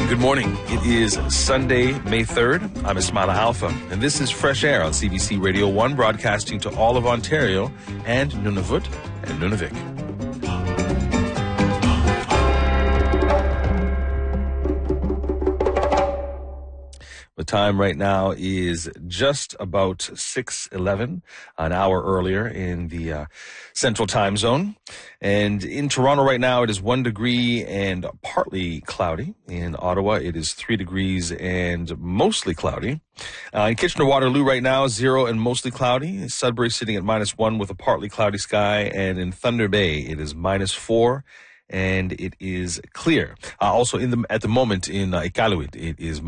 good morning. It is Sunday, May 3rd. I'm Ismaila Alpha, and this is Fresh Air on CBC Radio 1, broadcasting to all of Ontario and Nunavut and Nunavik. The time right now is just about 6:11, an hour earlier in the central time zone. And in Toronto right now, it is 1 degree and partly cloudy. In Ottawa, it is 3 degrees and mostly cloudy. In Kitchener-Waterloo right now, 0 and mostly cloudy. Sudbury sitting at -1 with a partly cloudy sky. And in Thunder Bay, it is -4. And it is clear. Also, at the moment in Iqaluit, it is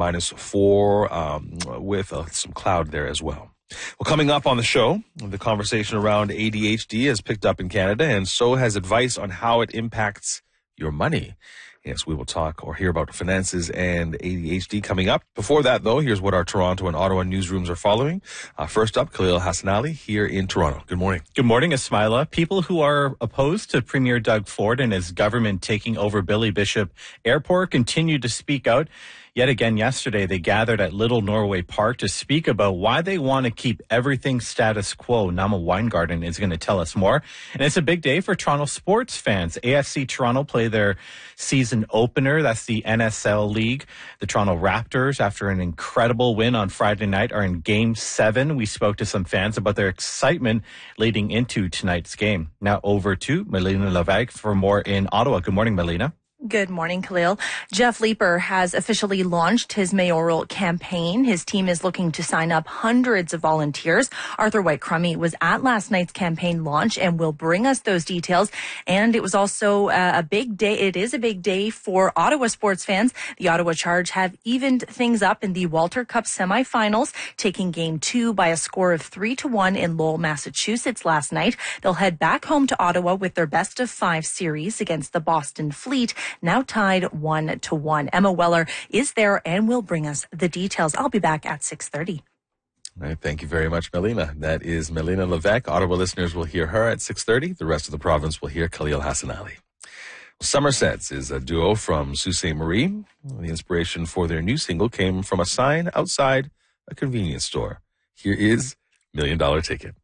-4 with some cloud there as well. Well, coming up on the show, the conversation around ADHD has picked up in Canada, and so has advice on how it impacts your money. Yes, we will talk or hear about finances and ADHD coming up. Before that, though, here's what our Toronto and Ottawa newsrooms are following. First up, Khalil Hassanali here in Toronto. Good morning. Good morning, Ismaila. People who are opposed to Premier Doug Ford and his government taking over Billy Bishop Airport continue to speak out. Yet again yesterday, they gathered at Little Norway Park to speak about why they want to keep everything status quo. Nama Weingarten is going to tell us more. And it's a big day for Toronto sports fans. AFC Toronto play their season opener. That's the NSL League. The Toronto Raptors, after an incredible win on Friday night, are in Game 7. We spoke to some fans about their excitement leading into tonight's game. Now over to Melina Levesque for more in Ottawa. Good morning, Melina. Good morning, Khalil. Jeff Leeper has officially launched his mayoral campaign. His team is looking to sign up hundreds of volunteers. Arthur White-Crummey was at last night's campaign launch and will bring us those details. And it was also a big day. It is a big day for Ottawa sports fans. The Ottawa Charge have evened things up in the Walter Cup semifinals, taking Game 2 by a score of 3-1 in Lowell, Massachusetts last night. They'll head back home to Ottawa with their best-of-5 series against the Boston Fleet, now tied 1-1. Emma Weller is there and will bring us the details. I'll be back at 6:30. All right, thank you very much, Melina. That is Melina Levesque. Ottawa listeners will hear her at 6:30. The rest of the province will hear Khalil Hassanali. Somersets is a duo from Sault Ste. Marie. The inspiration for their new single came from a sign outside a convenience store. Here is $1 Million Ticket.